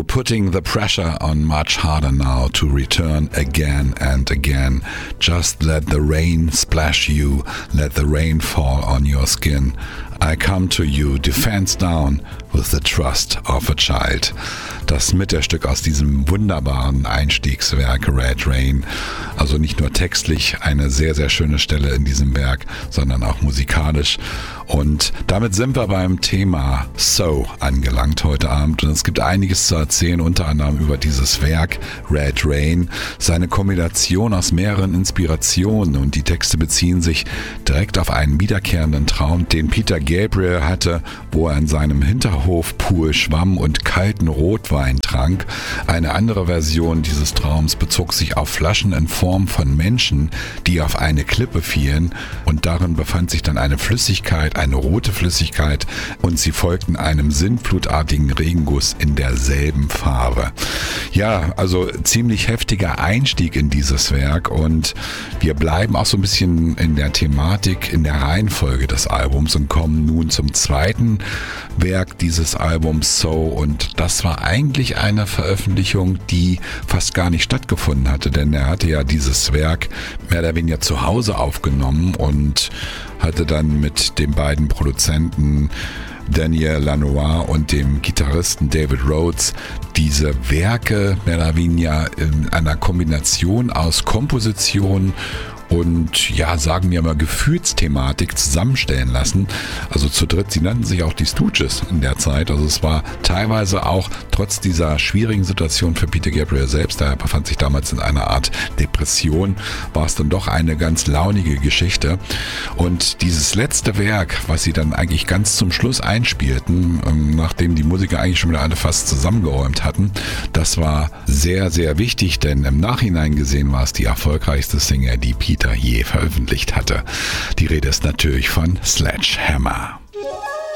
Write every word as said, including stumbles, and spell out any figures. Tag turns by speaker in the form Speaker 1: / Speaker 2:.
Speaker 1: putting the pressure on much harder now to return again and again. Just let the rain splash you, let the rain fall on your skin. I come to you, defense down, with the trust of a child. Das Mittelstück aus diesem wunderbaren Einstiegswerk Red Rain. Also nicht nur textlich eine sehr, sehr schöne Stelle in diesem Werk, sondern auch musikalisch. Und damit sind wir beim Thema So angelangt heute Abend. Und es gibt einiges zu erzählen, unter anderem über dieses Werk Red Rain. Seine Kombination aus mehreren Inspirationen, und die Texte beziehen sich direkt auf einen wiederkehrenden Traum, den Peter Gabriel hatte, wo er in seinem Hinterhofpool schwamm und kalten Rotwein trank. Eine andere Version dieses Traums bezog sich auf Flaschen in Form von Menschen, die auf eine Klippe fielen, und darin befand sich dann eine Flüssigkeit, eine rote Flüssigkeit, und sie folgten einem sintflutartigen Regenguss in derselben Farbe. Ja, also ziemlich heftiger Einstieg in dieses Werk, und wir bleiben auch so ein bisschen in der Thematik, in der Reihenfolge des Albums und kommen nun zum zweiten Werk dieses Albums So, und das war eigentlich eine Veröffentlichung, die fast gar nicht stattgefunden hatte, denn er hatte ja dieses Werk mehr oder weniger zu Hause aufgenommen und hatte dann mit den beiden Produzenten Daniel Lanois und dem Gitarristen David Rhodes diese Werke mehr oder weniger in einer Kombination aus Komposition und, ja, sagen wir mal, Gefühlsthematik zusammenstellen lassen. Also zu dritt, sie nannten sich auch die Stooges in der Zeit. Also es war teilweise auch trotz dieser schwierigen Situation für Peter Gabriel selbst, der befand sich damals in einer Art Depression, war es dann doch eine ganz launige Geschichte. Und dieses letzte Werk, was sie dann eigentlich ganz zum Schluss einspielten, nachdem die Musiker eigentlich schon wieder alle fast zusammengeräumt hatten, das war sehr, sehr wichtig, denn im Nachhinein gesehen war es die erfolgreichste Single, die Peter je veröffentlicht hatte. Die Rede ist natürlich von Sledgehammer.